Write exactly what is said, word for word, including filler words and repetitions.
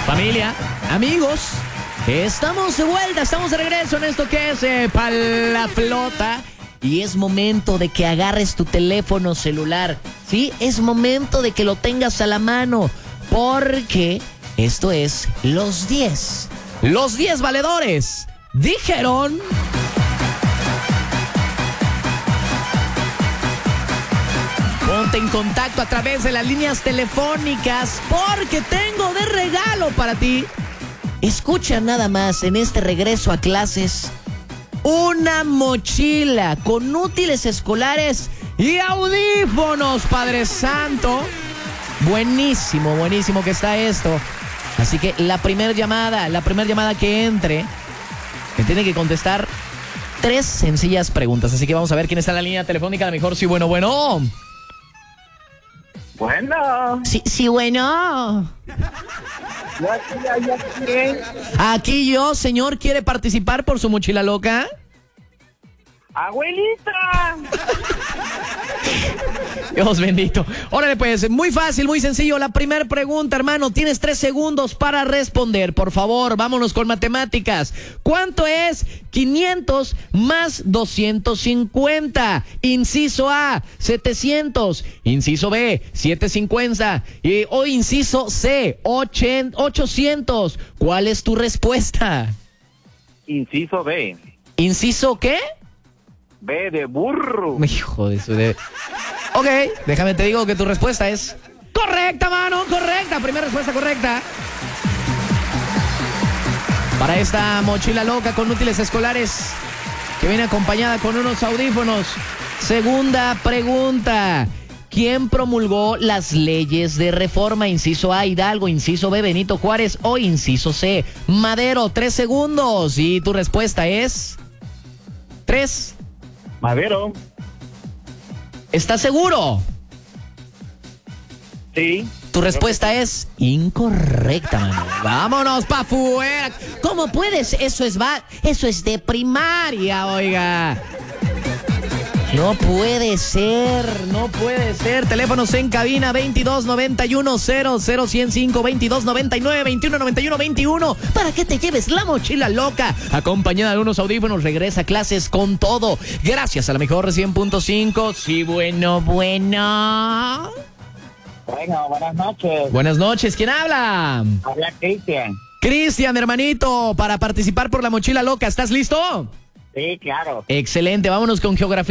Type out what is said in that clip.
Familia, amigos, estamos de vuelta, estamos de regreso en esto que es eh, Pa' la Flota. Y es momento de que agarres tu teléfono celular, ¿sí? Es momento de que lo tengas a la mano, porque esto es los diez. Los diez valedores dijeron... Ponte en contacto a través de las líneas telefónicas porque tengo de regalo para ti. Escucha nada más en este regreso a clases una mochila con útiles escolares y audífonos, Padre Santo. Buenísimo, buenísimo que está esto. Así que la primera llamada, la primera llamada que entre, me tiene que contestar tres sencillas preguntas. Así que vamos a ver quién está en la línea telefónica. A lo mejor sí, bueno, bueno. Bueno. Sí, sí, bueno. Ya, ya, ya, ¿quién? Aquí yo, señor, ¿quiere participar por su mochila loca? ¡Abuelita! Dios bendito. Órale pues, muy fácil, muy sencillo. La primera pregunta, hermano, tienes tres segundos para responder. Por favor, vámonos con matemáticas. ¿Cuánto es quinientos más doscientos cincuenta? Inciso A, setecientos. Inciso B, setecientos cincuenta. Y, o inciso C, ochocientos. ¿Cuál es tu respuesta? Inciso B. ¿Inciso qué? B de burro. Hijo de su... De... Ok, déjame te digo que tu respuesta es correcta, mano, correcta. Primera respuesta correcta. Para esta mochila loca con útiles escolares que viene acompañada con unos audífonos. Segunda pregunta. ¿Quién promulgó las leyes de reforma? Inciso A, Hidalgo. Inciso B, Benito Juárez. O inciso C, Madero. Tres segundos. Y tu respuesta es... Tres. Madero. ¿Estás seguro? Sí. Tu respuesta es incorrecta, mano. Vámonos pa' afuera. ¿Cómo puedes? Eso es va, eso es de primaria, oiga. No puede ser, no puede ser. Teléfonos en cabina veintidós noventa y uno cero cero ciento cinco, veintidós noventa y nueve, veintiuno noventa y uno, veintiuno. Para que te lleves la mochila loca. Acompañada de unos audífonos, regresa a clases con todo. Gracias a la mejor cien punto cinco. Sí, bueno, bueno. Bueno, buenas noches. Buenas noches, ¿quién habla? Habla Cristian. Cristian, hermanito, para participar por la mochila loca, ¿estás listo? Sí, claro. Excelente, vámonos con geografía.